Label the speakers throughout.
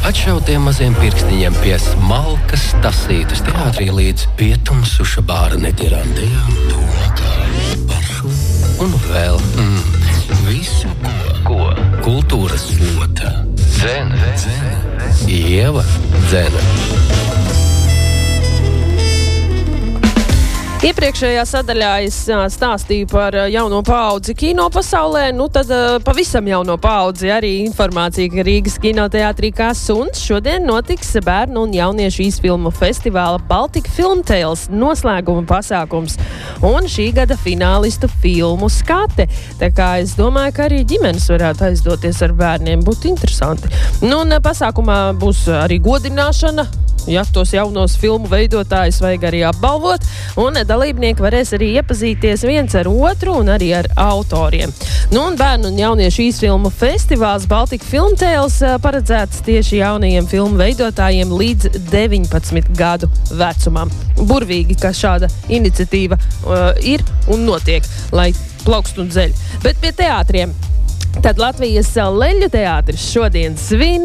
Speaker 1: atšautiem maziem pirkstiņiem pie smalkas tasītas teātrī līdz pietumsuša bāra netirandējām, tūlakā, paršu un vēl visu, ko kultūras lota. Dzene. Ieva Dzene.
Speaker 2: Iepriekšējā sadaļā es stāstīju par jauno paudzi kino pasaulē, tad pavisam jauno paudzi arī informācija, ka Rīgas kinoteātrī kā suns šodien notiks bērnu un jauniešu īsfilmu festivāla Baltika Film Tales noslēguma pasākums un šī gada finālistu filmu skate. Tā kā es domāju, ka arī ģimenes varētu aizdoties ar bērniem, būtu interesanti. Un pasākumā būs arī godināšana, ja tos jaunos filmu veidotājus vajag arī apbalvot, un dalībnieki varēs arī iepazīties viens ar otru un arī ar autoriem. Un bērnu un jauniešu īsfilmu festivāls Baltika Film Tales paredzēts tieši jaunajiem filmu veidotājiem līdz 19 gadu vecumam. Burvīgi, ka šāda iniciatīva ir un notiek, lai plaukst un dzeļ. Bet pie teātriem. Tad Latvijas Leļu teātris šodien svin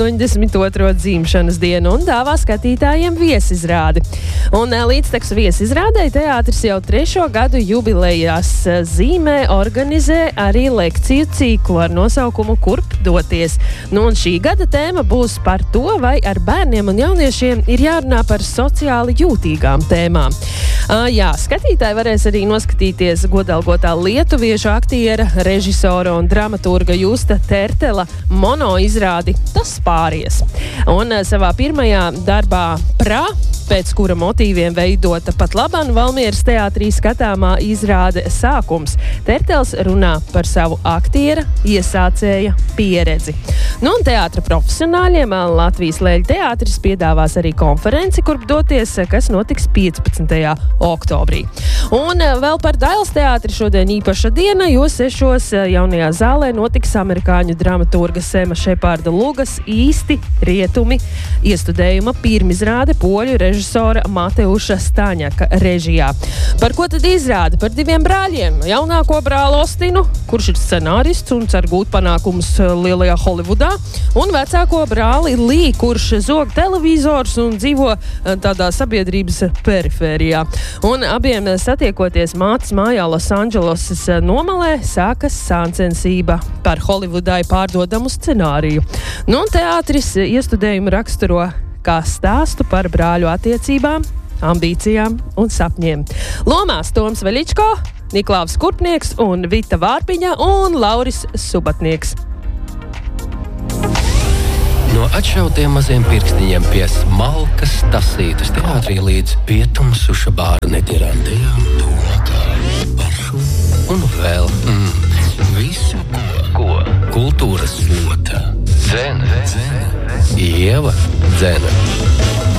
Speaker 2: 82. dzimšanas dienu un dāvā skatītājiem viesizrādi. Un līdztekus viesizrādei teātris jau 3. gadu jubilejās zīmē organizē arī lekciju ciklu ar nosaukumu Kurp doties. Un šī gada tēma būs par to, vai ar bērniem un jauniešiem ir jārunā par sociāli jūtīgām tēmām. Skatītāji varēs arī noskatīties godalgotā lietuviešu aktiera, režisora un dramaturga Justa Tertela mono izrādi Tas pāries. Un savā pirmajā darbā pēc kura motīviem veidota pat laban Valmieras teātrī skatāmā izrāde Sākums. Tertels runā par savu aktiera iesācēja pieredzi. Un teātra profesionāļiem Latvijas Leļu teātris piedāvās arī konferenci Kurp doties, kas notiks 15. oktobrī. Un vēl par Dailes teātri šodien īpaša diena, jo 6. jaunajā zālē notiks amerikāņu dramaturga Sema Šeparda Lugas Īsti rietumi iestudējuma pirmizrāde poļu režisora Mateuša Staņaka režijā. Par ko tad izrāda? Par 2 brāļiem. Jaunāko brāli Ostinu, kurš ir scenārists un cer gūt panākumus lielajā Holivudā, un vecāko brāli Lī, kurš zog televizors un dzīvo tādā sabiedrības perifērijā. Un abiem satiekoties mātes mājā Losandželosas nomalē, sākas sāncensība par Holivudai pārdodamu scenāriju. Un teātris iestudējumu raksturo kā stāstu par brāļu attiecībām, ambīcijām un sapņiem. Lomās Toms Veļičko, Niklaus Kurpnieks un Vita Vārpiņa un Lauris Subatnieks.
Speaker 1: No atšautiem maziem pirkstiņiem pie smalkas tasītas teātrī līdz pietumsuša bāra netirandējām, tūlakā, paršu un vēl visu, ko kultūras lota. Dzene. Ieva Dzene.